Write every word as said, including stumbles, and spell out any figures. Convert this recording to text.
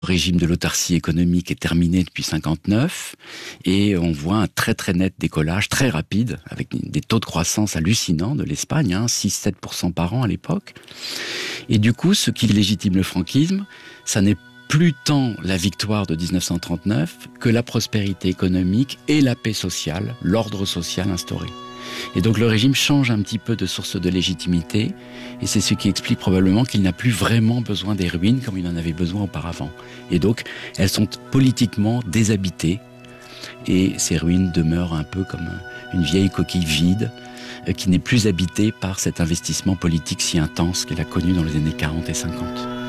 Le régime de l'autarcie économique est terminé depuis cinquante-neuf et on voit un très très net décollage, très rapide, avec des taux de croissance hallucinants de l'Espagne, hein, six à sept pour cent par an à l'époque. Et du coup, ce qui légitime le franquisme, ça n'est plus tant la victoire de dix-neuf cent trente-neuf que la prospérité économique et la paix sociale, l'ordre social instauré. Et donc le régime change un petit peu de source de légitimité, et c'est ce qui explique probablement qu'il n'a plus vraiment besoin des ruines comme il en avait besoin auparavant. Et donc elles sont politiquement déshabitées, et ces ruines demeurent un peu comme une vieille coquille vide, qui n'est plus habitée par cet investissement politique si intense qu'elle a connu dans les années quarante et cinquante.